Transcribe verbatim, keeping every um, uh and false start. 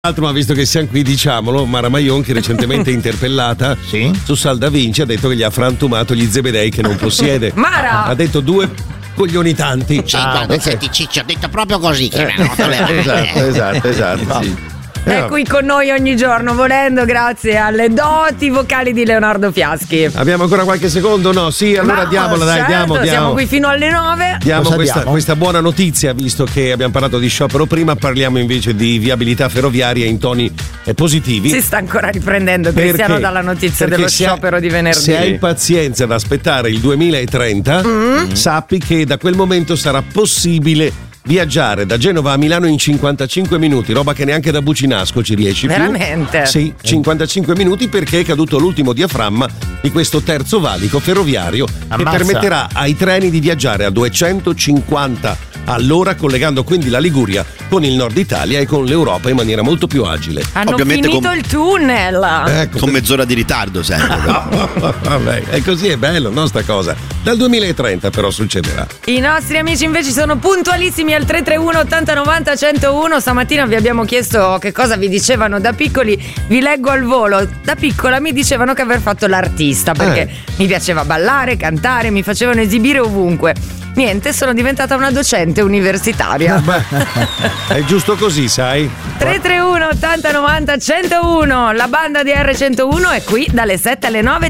Altro, ma visto che siamo qui, diciamolo, Mara Maionchi, recentemente interpellata sì? su Salda Vinci, ha detto che gli ha frantumato gli zebedei che non possiede. Mara! Ha detto due coglioni tanti. Sì, ah, guarda, senti Ciccio, ho detto proprio così che eh, esatto, esatto, esatto, sì. È qui con noi ogni giorno, volendo, grazie alle doti vocali di Leonardo Fiaschi. Abbiamo ancora qualche secondo? No, sì, allora Ma, diamola, dai, certo, diamo, diamo. Siamo qui fino alle nove. Diamo questa, diamo? questa buona notizia, visto che abbiamo parlato di sciopero prima, parliamo invece di viabilità ferroviaria in toni eh, positivi. Si sta ancora riprendendo, Cristiano, Perché? dalla notizia Perché dello se sciopero hai, di venerdì. Se hai pazienza ad aspettare il duemilatrenta, mm. sappi che da quel momento sarà possibile viaggiare da Genova a Milano in cinquantacinque minuti, roba che neanche da Bucinasco ci riesci più. Veramente? Sì, cinquantacinque minuti, perché è caduto l'ultimo diaframma di questo terzo valico ferroviario. Ammazza. Che permetterà ai treni di viaggiare a duecentocinquanta all'ora, collegando quindi la Liguria con il nord Italia e con l'Europa in maniera molto più agile. Hanno Ovviamente finito con... il tunnel. Ecco. Con mezz'ora di ritardo sempre. Vabbè, è così, è bello, no, sta cosa. Dal duemilatrenta però succederà. I nostri amici invece sono puntualissimi al tre tre uno ottanta novanta centouno. Stamattina vi abbiamo chiesto che cosa vi dicevano da piccoli. Vi leggo al volo. Da piccola mi dicevano che aver fatto l'artista, perché Eh. mi piaceva ballare, cantare, mi facevano esibire ovunque. Niente, sono diventata una docente universitaria. Beh, è giusto così, sai? tre tre uno ottanta novanta centouno. La banda di erre centouno è qui dalle sette alle nove.